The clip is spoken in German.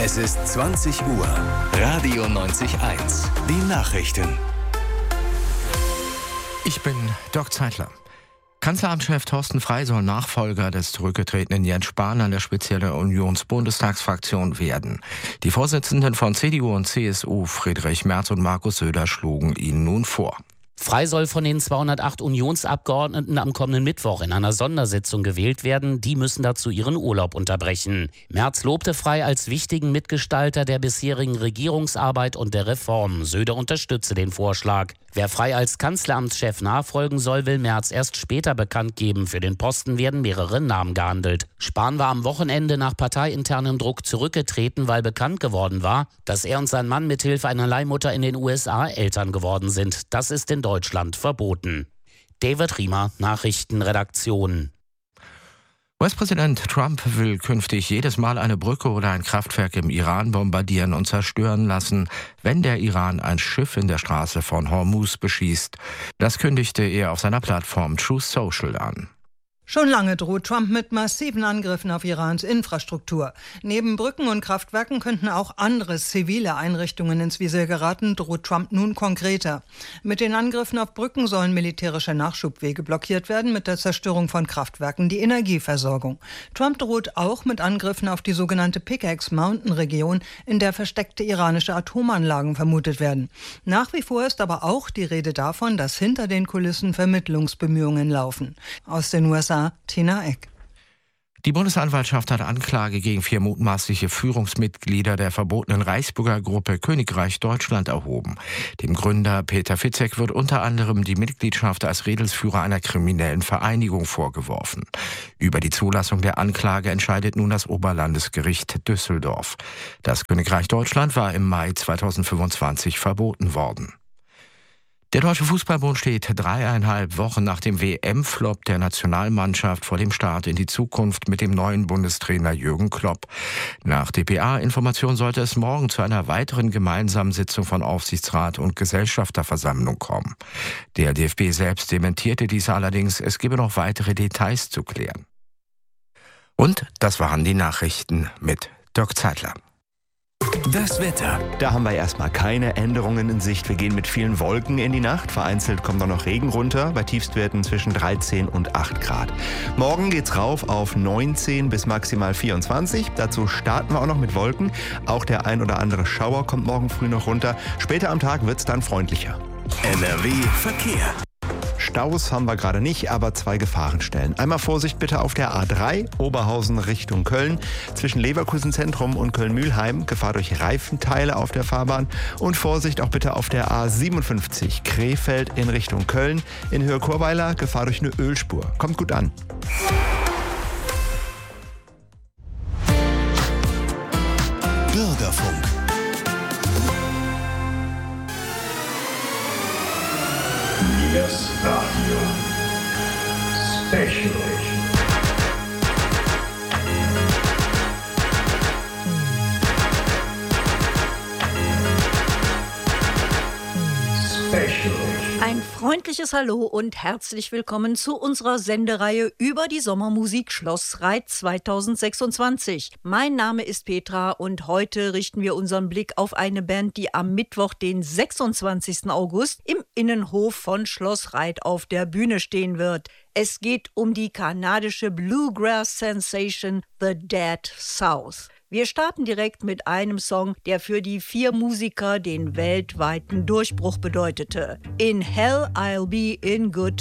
Es ist 20 Uhr. Radio 90.1. Die Nachrichten. Ich bin Dirk Zeitler. Kanzleramtschef Thorsten Frey soll Nachfolger des zurückgetretenen Jens Spahn an der Spitze der Unionsbundestagsfraktion werden. Die Vorsitzenden von CDU und CSU, Friedrich Merz und Markus Söder, schlugen ihn nun vor. Frey soll von den 208 Unionsabgeordneten am kommenden Mittwoch in einer Sondersitzung gewählt werden. Die müssen dazu ihren Urlaub unterbrechen. Merz lobte Frey als wichtigen Mitgestalter der bisherigen Regierungsarbeit und der Reformen. Söder unterstütze den Vorschlag. Wer Frey als Kanzleramtschef nachfolgen soll, will Merz erst später bekannt geben. Für den Posten werden mehrere Namen gehandelt. Spahn war am Wochenende nach parteiinternem Druck zurückgetreten, weil bekannt geworden war, dass er und sein Mann mithilfe einer Leihmutter in den USA Eltern geworden sind. Das ist in Deutschland verboten. David Riemer, Nachrichtenredaktion. US-Präsident Trump will künftig jedes Mal eine Brücke oder ein Kraftwerk im Iran bombardieren und zerstören lassen, wenn der Iran ein Schiff in der Straße von Hormuz beschießt. Das kündigte er auf seiner Plattform Truth Social an. Schon lange droht Trump mit massiven Angriffen auf Irans Infrastruktur. Neben Brücken und Kraftwerken könnten auch andere zivile Einrichtungen ins Visier geraten, droht Trump nun konkreter. Mit den Angriffen auf Brücken sollen militärische Nachschubwege blockiert werden, mit der Zerstörung von Kraftwerken die Energieversorgung. Trump droht auch mit Angriffen auf die sogenannte Pickaxe Mountain Region, in der versteckte iranische Atomanlagen vermutet werden. Nach wie vor ist aber auch die Rede davon, dass hinter den Kulissen Vermittlungsbemühungen laufen. Aus den USA Tina Eck. Die Bundesanwaltschaft hat Anklage gegen 4 mutmaßliche Führungsmitglieder der verbotenen Reichsbürgergruppe Königreich Deutschland erhoben. Dem Gründer Peter Fitzek wird unter anderem die Mitgliedschaft als Redelsführer einer kriminellen Vereinigung vorgeworfen. Über die Zulassung der Anklage entscheidet nun das Oberlandesgericht Düsseldorf. Das Königreich Deutschland war im Mai 2025 verboten worden. Der Deutsche Fußballbund steht 3,5 Wochen nach dem WM-Flop der Nationalmannschaft vor dem Start in die Zukunft mit dem neuen Bundestrainer Jürgen Klopp. Nach dpa-Information sollte es morgen zu einer weiteren gemeinsamen Sitzung von Aufsichtsrat und Gesellschafterversammlung kommen. Der DFB selbst dementierte dies allerdings, es gebe noch weitere Details zu klären. Und das waren die Nachrichten mit Dirk Zeitler. Das Wetter. Da haben wir erstmal keine Änderungen in Sicht. Wir gehen mit vielen Wolken in die Nacht. Vereinzelt kommt auch noch Regen runter, bei Tiefstwerten zwischen 13 und 8 Grad. Morgen geht's rauf auf 19 bis maximal 24. Dazu starten wir auch noch mit Wolken. Auch der ein oder andere Schauer kommt morgen früh noch runter. Später am Tag wird's dann freundlicher. NRW Verkehr. Staus haben wir gerade nicht, aber 2 Gefahrenstellen. Einmal Vorsicht bitte auf der A3, Oberhausen Richtung Köln. Zwischen Leverkusen Zentrum und Köln-Mühlheim, Gefahr durch Reifenteile auf der Fahrbahn. Und Vorsicht auch bitte auf der A57, Krefeld in Richtung Köln. In Höhe Chorweiler, Gefahr durch eine Ölspur. Kommt gut an. Bürgerfunk. Yes, Radio. Special. Ein freundliches Hallo und herzlich willkommen zu unserer Sendereihe über die Sommermusik Schloss Reit 2026. Mein Name ist Petra und heute richten wir unseren Blick auf eine Band, die am Mittwoch, den 26. August, im Innenhof von Schloss Reit auf der Bühne stehen wird. Es geht um die kanadische Bluegrass-Sensation The Dead South. Wir starten direkt mit einem Song, der für die 4 Musiker den weltweiten Durchbruch bedeutete. In Hell I'll Be in Good